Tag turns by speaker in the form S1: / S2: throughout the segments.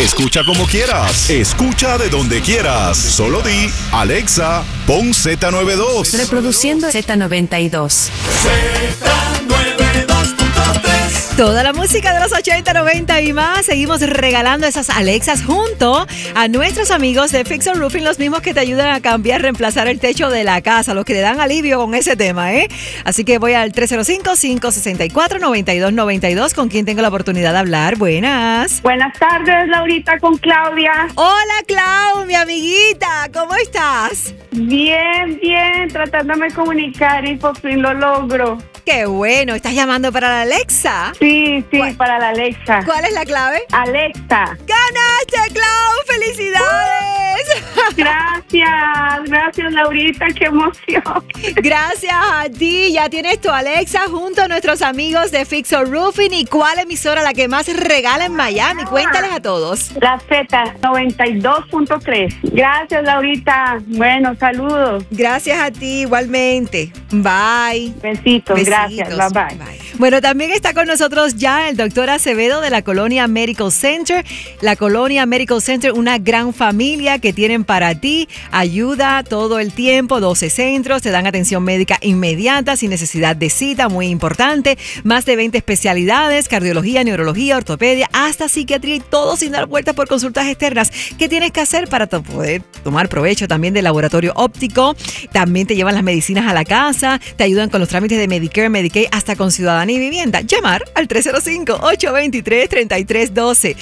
S1: Escucha como quieras. Escucha de donde quieras. Solo di, Alexa, pon Z92.
S2: Reproduciendo Z92.
S3: Z92.3.
S4: Toda la música de los 80, 90 y más. Seguimos regalando esas Alexas junto a nuestros amigos de Fix & Roofing, los mismos que te ayudan a cambiar, reemplazar el techo de la casa, los que le dan alivio con ese tema, ¿eh? Así que voy al 305-564-9292, con quien tengo la oportunidad de hablar. Buenas.
S5: Buenas tardes, Laurita, con Claudia.
S4: Hola, Clau, mi amiguita. ¿Cómo estás?
S5: Bien, tratándome de comunicar y por fin lo logro.
S4: Qué bueno. ¿Estás llamando para la Alexa?
S5: Sí,
S4: ¿Cuál?
S5: para la Alexa.
S4: ¿Cuál es la clave?
S5: Alexa.
S4: ¡Ganaste, Clau! ¡Felicidades!
S5: Gracias, Laurita, qué emoción.
S4: Gracias a ti. Ya tienes tu Alexa junto a nuestros amigos de Fix & Roofing. ¿Y cuál emisora la que más regala en Miami? Cuéntales a todos.
S5: La Z92.3. Gracias, Laurita. Bueno, saludos.
S4: Gracias a ti igualmente. Bye.
S5: Besitos. Gracias, bye.
S4: Bueno, también está con nosotros ya el doctor Acevedo de la Colonia Medical Center. La Colonia Medical Center, una gran familia que tienen para ti. Ayuda todo el tiempo, 12 centros, te dan atención médica inmediata, sin necesidad de cita, muy importante. Más de 20 especialidades, cardiología, neurología, ortopedia, hasta psiquiatría y todo sin dar vueltas por consultas externas. ¿Qué tienes que hacer para poder tomar provecho también del laboratorio óptico? También te llevan las medicinas a la casa, te ayudan con los trámites de Medicare, Medicaid, hasta con ciudadanía y vivienda. Llamar al 305-823-3312.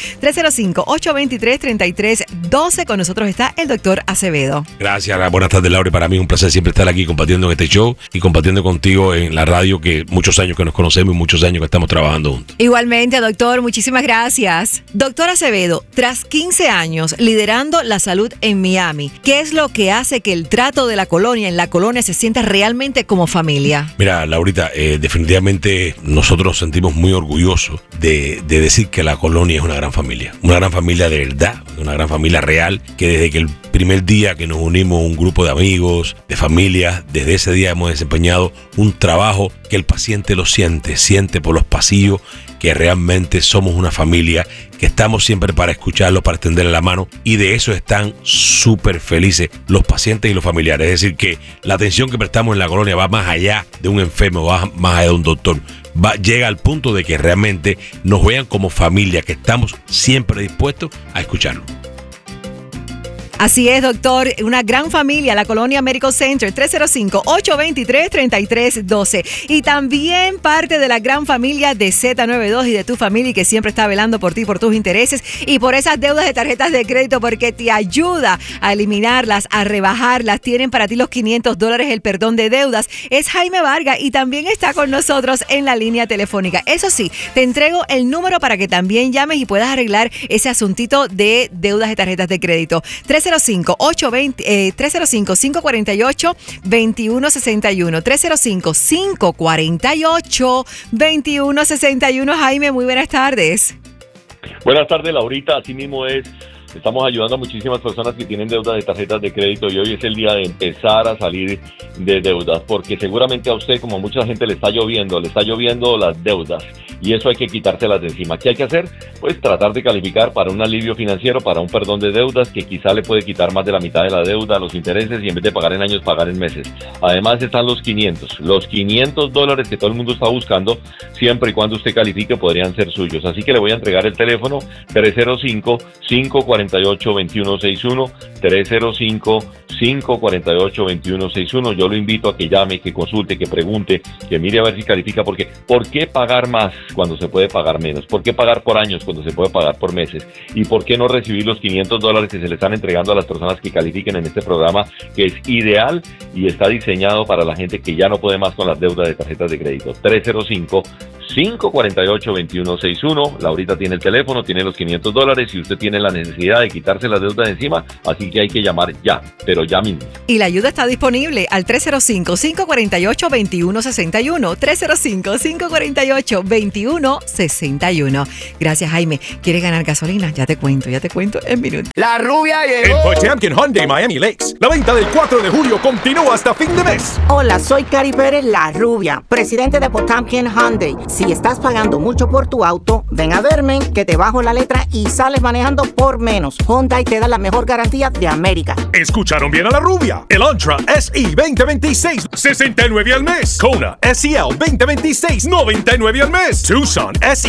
S4: 305-823-3312. Con nosotros está el doctor Acevedo.
S6: Gracias, buenas tardes, Laura. Para mí es un placer siempre estar aquí compartiendo en este show y compartiendo contigo en la radio, que muchos años que nos conocemos y muchos años que estamos trabajando juntos.
S4: Igualmente, doctor, muchísimas gracias. Doctor Acevedo, tras 15 años liderando la salud en Miami, ¿qué es lo que hace que el trato de la colonia en la colonia se sienta realmente como familia?
S6: Mira, Laurita, definitivamente nosotros nos sentimos muy orgullosos de decir que la colonia es una gran familia de verdad, una gran familia real, que desde que el primer día que nos unimos un grupo de amigos, de familias, desde ese día hemos desempeñado un trabajo que el paciente lo siente por los pasillos, que realmente somos una familia, que estamos siempre para escucharlos, para extenderle la mano, y de eso están súper felices los pacientes y los familiares. Es decir, que la atención que prestamos en la colonia va más allá de un enfermo, va más allá de un doctor. Llega al punto de que realmente nos vean como familia, que estamos siempre dispuestos a escucharlo.
S4: Así es, doctor. Una gran familia, la Colonia Medical Center, 305-823-3312. Y también parte de la gran familia de Z92 y de tu familia, que siempre está velando por ti, por tus intereses y por esas deudas de tarjetas de crédito, porque te ayuda a eliminarlas, a rebajarlas. Tienen para ti los $500, el perdón de deudas. Es Jaime Vargas y también está con nosotros en la línea telefónica. Eso sí, te entrego el número para que también llames y puedas arreglar ese asuntito de deudas de tarjetas de crédito. 305-548-2161. 305-548-2161. Jaime, muy buenas tardes.
S7: Buenas tardes, Laurita. Así mismo es. Estamos ayudando a muchísimas personas que tienen deudas de tarjetas de crédito, y hoy es el día de empezar a salir de deudas, porque seguramente a usted, como a mucha gente, le está lloviendo las deudas, y eso hay que quitárselas de encima. ¿Qué hay que hacer? Pues tratar de calificar para un alivio financiero, para un perdón de deudas, que quizá le puede quitar más de la mitad de la deuda, los intereses, y en vez de pagar en años, pagar en meses. Además están los $500 que todo el mundo está buscando. Siempre y cuando usted califique, podrían ser suyos. Así que le voy a entregar el teléfono 305-548-2161, 305-548-2161. Yo lo invito a que llame, que consulte, que pregunte, que mire a ver si califica, porque ¿por qué pagar más cuando se puede pagar menos? ¿Por qué pagar por años cuando se puede pagar por meses? ¿Y por qué no recibir los $500 que se le están entregando a las personas que califiquen en este programa, que es ideal y está diseñado para la gente que ya no puede más con las deudas de tarjetas de crédito? 305-548-2161. Laurita tiene el teléfono, tiene los $500 y usted tiene la necesidad de quitarse las deudas de encima, así que hay que llamar ya, pero ya mismo.
S4: Y la ayuda está disponible al 305-548-2161. 305-548-2161. Gracias, Jaime. ¿Quieres ganar gasolina? Ya te cuento en minutos.
S8: La rubia llegó.
S1: En Potamkin Hyundai Miami Lakes, la venta del 4 de julio continúa hasta fin de mes.
S9: Hola, soy Cari Pérez, la rubia, presidente de Potamkin Hyundai.
S3: Si estás pagando mucho por tu auto, ven a verme, que te bajo la letra y sales manejando por menos. Hyundai te da la mejor garantía de América.
S8: Escucharon bien a la rubia. El Elantra SE 2026, $69 al mes. Kona SEL 2026, $99 al mes. Tucson SE